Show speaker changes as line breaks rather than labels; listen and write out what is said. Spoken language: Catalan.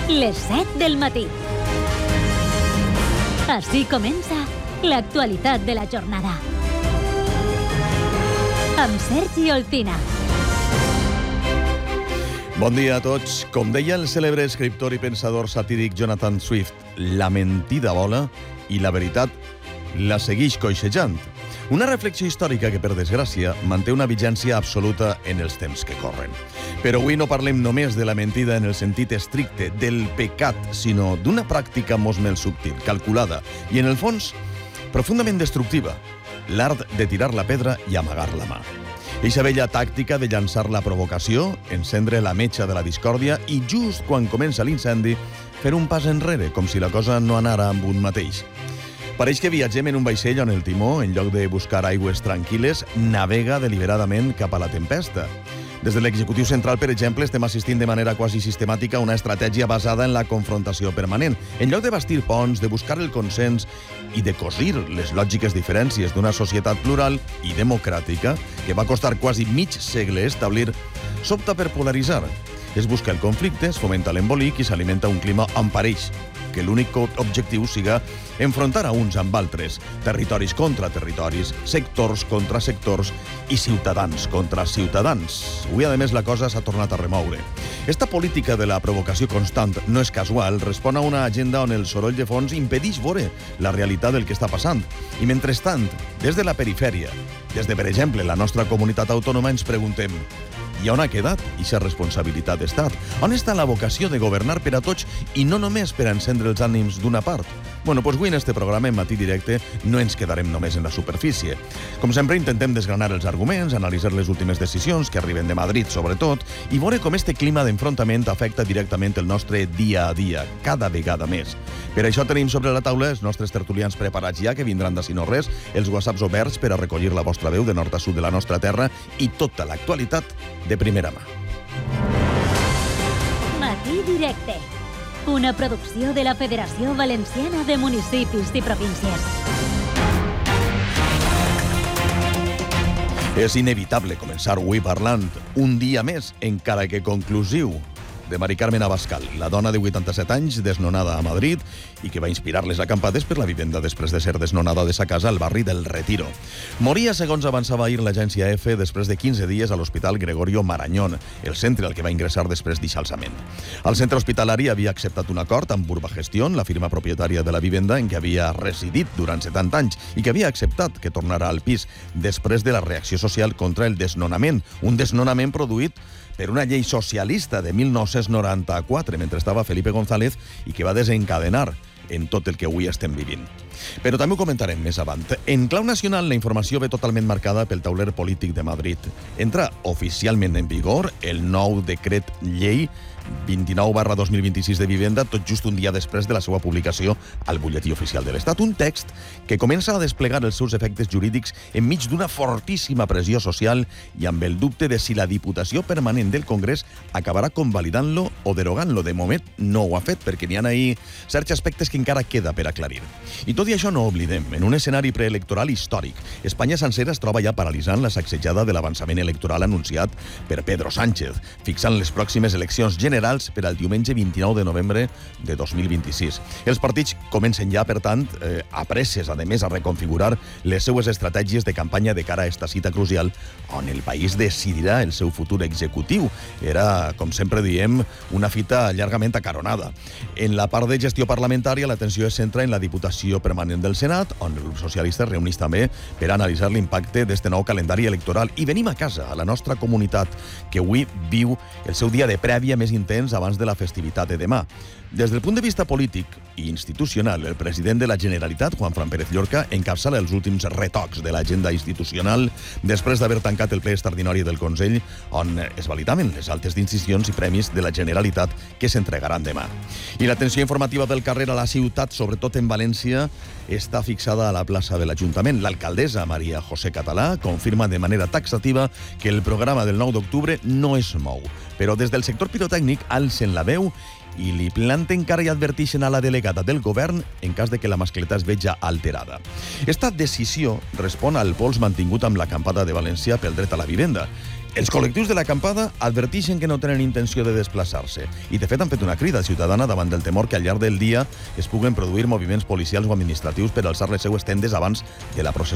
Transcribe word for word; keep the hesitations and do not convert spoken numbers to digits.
les set del matí. Així comença l'actualitat de la jornada. Amb Sergi Oltina.
Bon dia a tots. Com deia el cèlebre escriptor i pensador satíric Jonathan Swift, la mentida vola i la veritat la segueix coixejant. Una reflexió històrica que, per desgràcia, manté una vigència absoluta en els temps que corren. Però avui no parlem només de la mentida en el sentit estricte, del pecat, sinó d'una pràctica molt més subtil, calculada i, en el fons, profundament destructiva, l'art de tirar la pedra i amagar la mà. Eixa vella tàctica de llançar la provocació, encendre la metxa de la discòrdia i, just quan comença l'incendi, fer un pas enrere, com si la cosa no anara amb un mateix. Pareix que viatgem en un vaixell on el timó, en lloc de buscar aigües tranquil·les, navega deliberadament cap a la tempesta. Des de l'executiu central, per exemple, estem assistint de manera quasi sistemàtica a una estratègia basada en la confrontació permanent. En lloc de bastir ponts, de buscar el consens i de cosir les lògiques diferències d'una societat plural i democràtica que va costar quasi mig segle establir, s'opta per polaritzar. Es busca el conflicte, es fomenta l'embolic i s'alimenta un clima on pareix que l'únic objectiu siga enfrontar a uns amb altres, territoris contra territoris, sectors contra sectors i ciutadans contra ciutadans. Avui, a més, la cosa s'ha tornat a remoure. Esta política de la provocació constant no és casual, respon a una agenda on el soroll de fons impedeix veure la realitat del que està passant. I, mentrestant, des de la perifèria, des de, per exemple, la nostra comunitat autònoma, ens preguntem: i on ha quedat aquesta responsabilitat d'Estat? On està la vocació de governar per a tots i no només per a encendre els ànims d'una part? Bueno, doncs avui en este programa, en Matí Directe, no ens quedarem només en la superfície. Com sempre, intentem desgranar els arguments, analitzar les últimes decisions que arriben de Madrid, sobretot, i veure com este clima d'enfrontament afecta directament el nostre dia a dia, cada vegada més. Per això tenim sobre la taula els nostres tertulians preparats ja, que vindran d'ací no res, els whatsapps oberts per a recollir la vostra veu de nord a sud de la nostra terra i tota l'actualitat de primera mà.
Matí Directe, una producció de la Federació Valenciana de Municipis i Províncies.
És inevitable començar avui parlant un dia més, encara que conclusiu, de Mari Carmen Abascal, la dona de vuitanta-set anys desnonada a Madrid i que va inspirar les acampades per la vivenda després de ser desnonada de sa casa al barri del Retiro. Moria, segons avançava ahir l'agència EFE, després de quinze dies a l'Hospital Gregorio Marañón, el centre al que va ingressar després d'eixe alçament. El centre hospitalari havia acceptat un acord amb Urbagestión, la firma propietària de la vivenda en què havia residit durant setanta anys i que havia acceptat que tornara al pis després de la reacció social contra el desnonament, un desnonament produït per una llei socialista de mil nou-cents noranta-quatre, mentre estava Felipe González, i que va desencadenar en tot el que avui estem vivint. Però també ho comentarem més avant. En clau nacional, la informació ve totalment marcada pel tauler polític de Madrid. Entra oficialment en vigor el nou decret llei vint-i-nou barra dos mil vint-i-sis de vivenda, tot just un dia després de la seva publicació al Butlletí Oficial de l'Estat. Un text que comença a desplegar els seus efectes jurídics enmig d'una fortíssima pressió social i amb el dubte de si la Diputació Permanent del Congrés acabarà convalidant-lo o derogant-lo. De moment no ho ha fet, perquè n'hi ha ahí certs aspectes que encara queda per aclarir. I tot i això no oblidem, en un escenari preelectoral històric, Espanya sencera es troba ja paralitzant la sacsejada de l'avançament electoral anunciat per Pedro Sánchez, fixant les pròximes eleccions generals generals per al diumenge vint-i-nou de novembre de dos mil vint-i-sis. Els partits comencen ja, per tant, eh, a presses, a més, a reconfigurar les seues estratègies de campanya de cara a esta cita crucial on el país decidirà el seu futur executiu. Era, com sempre diem, una fita llargament acaronada. En la part de gestió parlamentària, l'atenció es centra en la Diputació Permanent del Senat, on el grup socialista es reuneix també per analitzar l'impacte d'este nou calendari electoral. I venim a casa, a la nostra comunitat, que avui viu el seu dia de prèvia més intens abans de la festivitat de demà. Des del punt de vista polític i institucional, el president de la Generalitat, Juanfran Pérez Llorca, encapçala els últims retocs de l'agenda institucional després d'haver tancat el ple extraordinari del Consell, on es validaven les altes distincions i premis de la Generalitat que s'entregaran demà. I l'atenció informativa del carrer a la ciutat, sobretot en València, està fixada a la plaça de l'Ajuntament. L'alcaldessa Maria José Català confirma de manera taxativa que el programa del nou d'octubre no es mou, però des del sector pirotècnic alcen la veu i li planten cara i adverteixen a la delegada del govern en cas de que la mascleta es veja alterada. Esta decisió respon al pols mantingut amb l'acampada de València pel dret a la vivenda, Els col·lectius de l'acampada adverteixen que no tenen intenció de desplaçar-se i, de fet, han fet una crida ciutadana davant del temor que al llarg del dia es puguen produir moviments policials o administratius per alçar les seues tendes abans de la processó